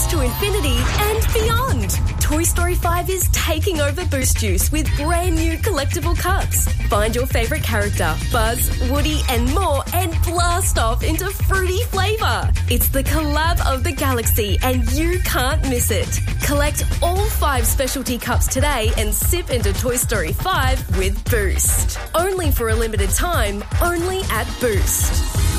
to infinity and beyond. Toy Story 5 is taking over Boost Juice with brand new collectible cups. Find your favourite character, Buzz, Woody and more, and blast off into fruity flavour. It's the collab of the galaxy and you can't miss it. Collect all 5 specialty cups today and sip into Toy Story 5 with Boost. Only for a limited time, only at Boost.